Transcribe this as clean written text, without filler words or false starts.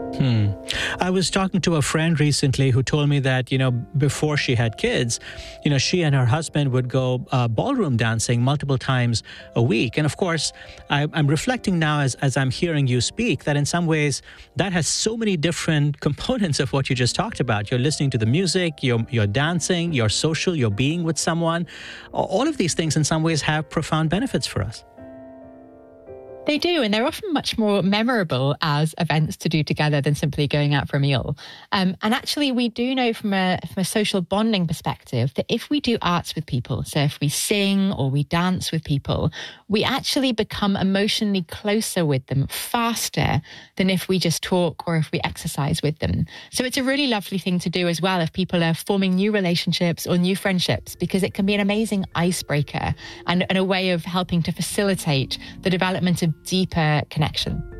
Hmm. I was talking to a friend recently who told me that, before she had kids, she and her husband would go ballroom dancing multiple times a week. And of course, I'm reflecting now as I'm hearing you speak that in some ways that has so many different components of what you just talked about. You're listening to the music, you're dancing, you're social, you're being with someone. All of these things in some ways have profound benefits for us. They do, and they're often much more memorable as events to do together than simply going out for a meal. And actually, we do know from a social bonding perspective that if we do arts with people, so if we sing or we dance with people, we actually become emotionally closer with them faster than if we just talk or if we exercise with them. So it's a really lovely thing to do as well if people are forming new relationships or new friendships, because it can be an amazing icebreaker and a way of helping to facilitate the development of deeper connection.